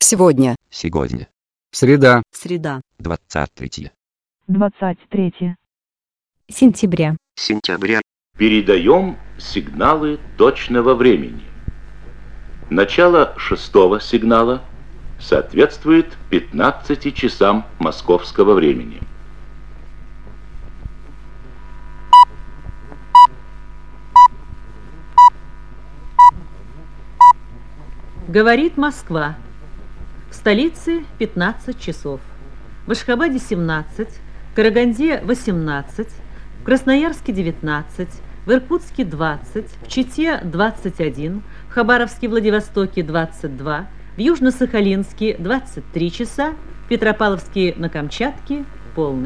Сегодня. Сегодня. Среда. Среда. 23. 23 Сентября. Сентября. Передаем сигналы точного времени. Начало 6-го сигнала соответствует 15 часам московского времени. Говорит Москва. В столице 15 часов. В Ашхабаде 17, в Караганде 18, в Красноярске 19, в Иркутске 20, в Чите 21, в Хабаровске, Владивостоке 22, в Южно-Сахалинске 23 часа, в Петропавловске на Камчатке полночь.